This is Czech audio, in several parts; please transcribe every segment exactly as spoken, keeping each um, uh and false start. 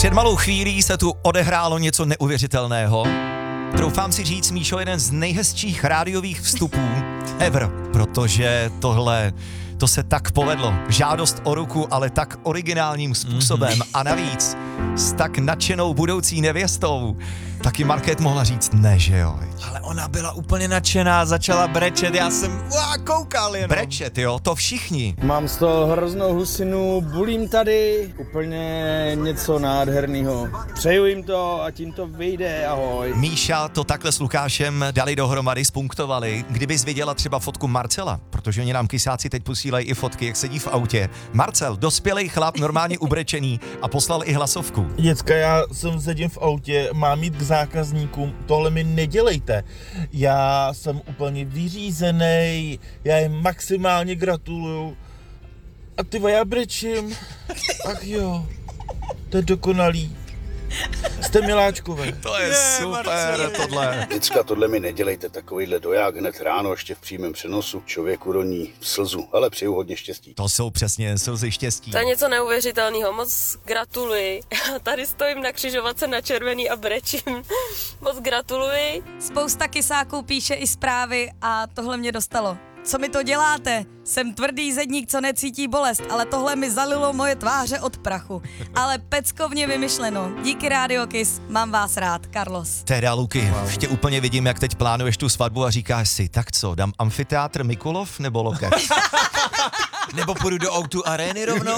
Před malou chvílí se tu odehrálo něco neuvěřitelného. Troufám si říct, Míšo, jeden z nejhezčích rádiových vstupů ever, protože tohle, to se tak povedlo. Žádost o ruku, ale tak originálním způsobem mm-hmm. a navíc s tak nadšenou budoucí nevěstou. Taky Markéta mohla říct ne, že jo? Ale ona byla úplně nadšená, začala brečet, já jsem uá, koukal jenom. Brečet, jo, to všichni. Mám z toho hroznou husinu, bulím tady, úplně něco nádherného. Přeju jim to a tím to vyjde, ahoj. Míša to takhle s Lukášem dali dohromady, spunktovali. Kdybys viděla třeba fotku Marcela, protože oni nám kysáci teď posílají i fotky, jak sedí v autě. Marcel, dospělej chlap, normálně ubrečený a poslal i hlasovku. Děcka, já jsem sedím v autě, mám jít k zákazníkům, tohle mi nedělejte. Já jsem úplně vyřízený, já jim maximálně gratuluju. A ty já brečím. Ach jo, to je dokonalý. Jste miláčkové. To je super, tohle. Děcka, tohle mi nedělejte, takovýhle doják hned ráno, ještě v přímém přenosu. Člověku roní slzu, ale přeju hodně štěstí. To jsou přesně slzy štěstí. To je něco neuvěřitelného, moc gratuluji. Tady stojím na křižovatce na červený a brečím. Moc gratuluji. Spousta kysáků píše i zprávy a tohle mě dostalo. Co mi to děláte? Jsem tvrdý zedník, co necítí bolest, ale tohle mi zalilo moje tváře od prachu. Ale peckovně vymyšleno. Díky Radio Kiss, mám vás rád, Carlos. Teda, Luky, wow. Ještě úplně vidím, jak teď plánuješ tu svatbu a říkáš si, tak co, dám amfiteátr Mikulov nebo Lokeř? Nebo půjdu do ó dva Areny rovnou?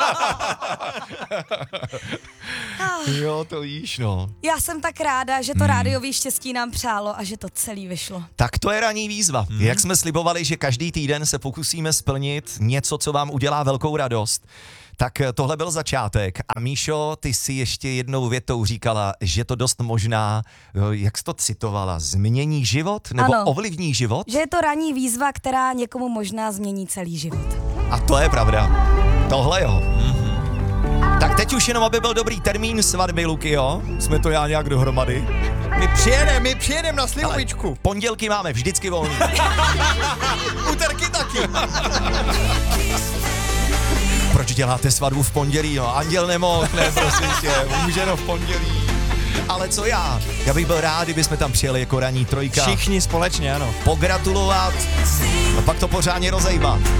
Jo, to víš, no. Já jsem tak ráda, že to hmm. rádiový štěstí nám přálo a že to celý vyšlo. Tak to je ranní výzva. Hmm. Jak jsme slibovali, že každý týden se pokusíme splnit něco, co vám udělá velkou radost, tak tohle byl začátek. A Míšo, ty si ještě jednou větou říkala, že to dost možná, jak jsi to citovala, změní život? Nebo ano, ovlivní život? Že je to ranní výzva, která někomu možná změní celý život. A to je pravda. Tohle jo. Mm-hmm. Tak teď už jenom, aby byl dobrý termín svatby, Luky, jo? Jsme to já nějak dohromady. My přijedeme, my přijedeme na slivovičku. Pondělky máme vždycky volný. Úterky taky. Proč děláte svatbu v pondělí, no? Anděl nemohl, ne, prosím tě, může no v pondělí. Ale co já? Já bych byl rád, kdybychom tam přijeli jako ranní trojka. Všichni společně, ano. Pogratulovat, a pak to pořádně rozejbat.